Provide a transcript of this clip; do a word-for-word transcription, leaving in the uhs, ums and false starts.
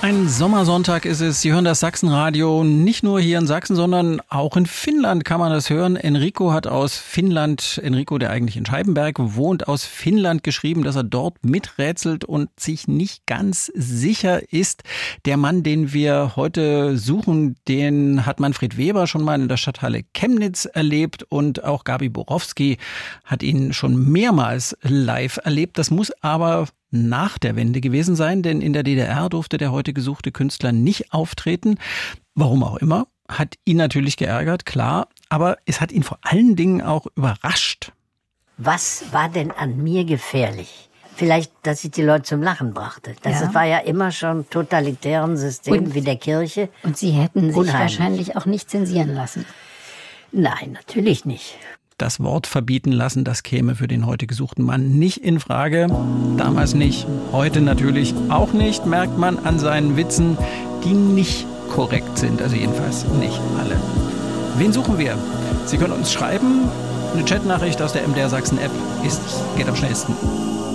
Ein Sommersonntag ist es. Sie hören das Sachsenradio nicht nur hier in Sachsen, sondern auch in Finnland kann man das hören. Enrico hat aus Finnland, Enrico, der eigentlich in Scheibenberg wohnt, aus Finnland geschrieben, dass er dort miträtselt und sich nicht ganz sicher ist. Der Mann, den wir heute suchen, den hat Manfred Weber schon mal in der Stadthalle Chemnitz erlebt und auch Gabi Borowski hat ihn schon mehrmals live erlebt. Das muss aber nach der Wende gewesen sein, denn in der D D R durfte der heute gesuchte Künstler nicht auftreten. Warum auch immer, hat ihn natürlich geärgert, klar, aber es hat ihn vor allen Dingen auch überrascht. Was war denn an mir gefährlich? Vielleicht, dass ich die Leute zum Lachen brachte. Das ja. war ja immer schon totalitären System und, wie der Kirche. Und Sie hätten sich unheimlich. Wahrscheinlich auch nicht zensieren lassen. Nein, natürlich nicht. Das Wort verbieten lassen, das käme für den heute gesuchten Mann nicht in Frage. Damals nicht, heute natürlich auch nicht, merkt man an seinen Witzen, die nicht korrekt sind. Also jedenfalls nicht alle. Wen suchen wir? Sie können uns schreiben. Eine Chatnachricht aus der M D R Sachsen App ist, geht am schnellsten.